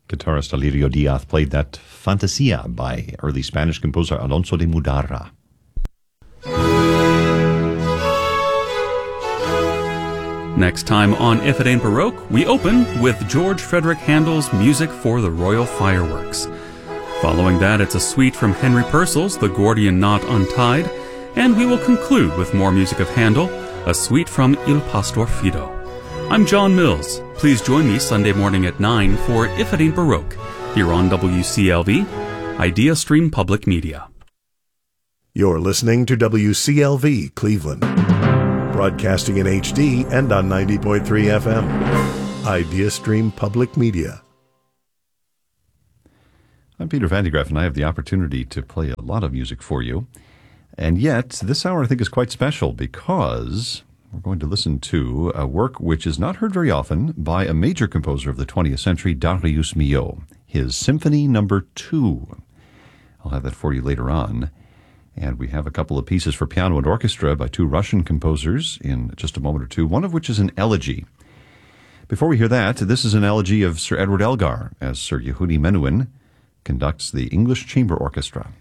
Guitarist Alirio Diaz played that Fantasia by early Spanish composer Alonso de Mudarra. Next time on If It Ain't Baroque, we open with George Frederick Handel's Music for the Royal Fireworks. Following that, it's a suite from Henry Purcell's The Gordian Knot Untied, and we will conclude with more music of Handel, a suite from Il Pastor Fido. I'm John Mills. Please join me Sunday morning at 9 for If It Ain't Baroque, here on WCLV, Idea Stream Public Media. You're listening to WCLV Cleveland, broadcasting in HD and on 90.3 FM. Idea Stream Public Media. I'm Peter Van de Graaff, and I have the opportunity to play a lot of music for you. And yet, this hour I think is quite special because we're going to listen to a work which is not heard very often by a major composer of the 20th century, Darius Milhaud, his Symphony No. 2. I'll have that for you later on. And we have a couple of pieces for piano and orchestra by two Russian composers in just a moment or two, one of which is an elegy. Before we hear that, this is an elegy of Sir Edward Elgar as Sir Yehudi Menuhin conducts the English Chamber Orchestra.